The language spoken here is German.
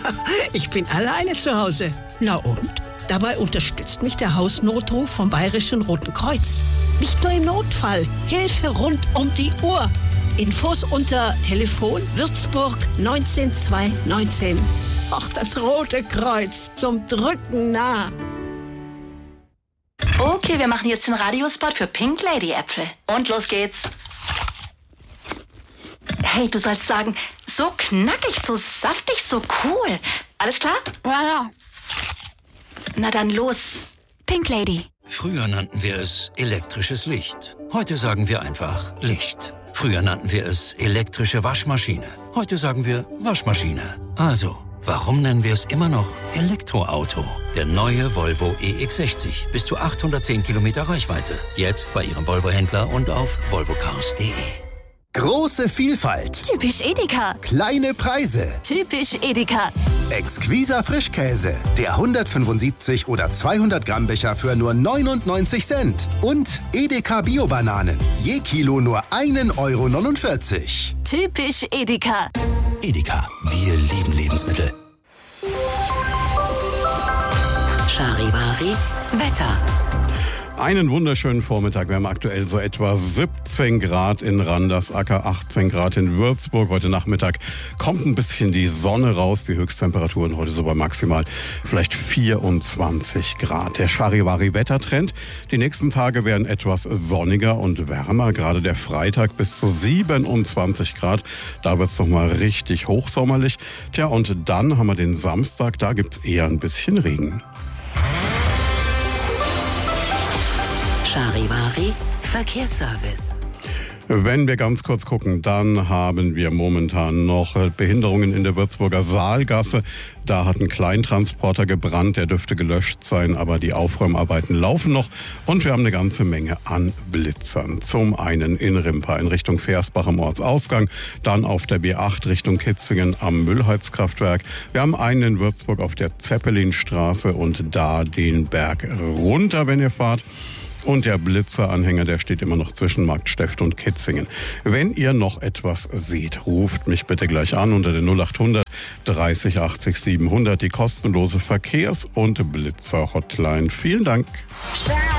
Ich bin alleine zu Hause. Na und? Dabei unterstützt mich der Hausnotruf vom Bayerischen Roten Kreuz. Nicht nur im Notfall, Hilfe rund um die Uhr. Infos unter Telefon Würzburg 19219. Ach, das Rote Kreuz, zum Drücken nah. Okay, wir machen jetzt den Radiospot für Pink Lady Äpfel. Und los geht's. Hey, du sollst sagen, so knackig, so saftig, so cool. Alles klar? Ja. Na dann los. Pink Lady. Früher nannten wir es elektrisches Licht. Heute sagen wir einfach Licht. Früher nannten wir es elektrische Waschmaschine. Heute sagen wir Waschmaschine. Also, warum nennen wir es immer noch Elektroauto? Der neue Volvo EX60. Bis zu 810 Kilometer Reichweite. Jetzt bei Ihrem Volvo-Händler und auf volvocars.de. Große Vielfalt. Typisch Edeka. Kleine Preise. Typisch Edeka. Exquiser Frischkäse. Der 175 oder 200 Gramm Becher für nur 99 Cent. Und Edeka Bio-Bananen. Je Kilo nur 1,49 €. Typisch Edeka. Edeka. Wir lieben Lebensmittel. Charivari Wetter. Einen wunderschönen Vormittag. Wir haben aktuell so etwa 17 Grad in Randersacker, 18 Grad in Würzburg. Heute Nachmittag kommt ein bisschen die Sonne raus. Die Höchsttemperaturen heute so bei maximal vielleicht 24 Grad. Der Charivari-Wettertrend. Die nächsten Tage werden etwas sonniger und wärmer. Gerade der Freitag bis zu 27 Grad. Da wird es nochmal richtig hochsommerlich. Tja, und dann haben wir den Samstag. Da gibt es eher ein bisschen Regen. Charivari Verkehrsservice. Wenn wir ganz kurz gucken, dann haben wir momentan noch Behinderungen in der Würzburger Saalgasse. Da hat ein Kleintransporter gebrannt, der dürfte gelöscht sein, aber die Aufräumarbeiten laufen noch. Und wir haben eine ganze Menge an Blitzern. Zum einen in Rimpa in Richtung Versbach am Ortsausgang, dann auf der B8 Richtung Kitzingen am Müllheizkraftwerk. Wir haben einen in Würzburg auf der Zeppelinstraße und da den Berg runter, wenn ihr fahrt. Und der Blitzeranhänger, der steht immer noch zwischen Marktsteft und Kitzingen. Wenn ihr noch etwas seht, ruft mich bitte gleich an unter der 0800 30 80 700, die kostenlose Verkehrs- und Blitzer-Hotline. Vielen Dank.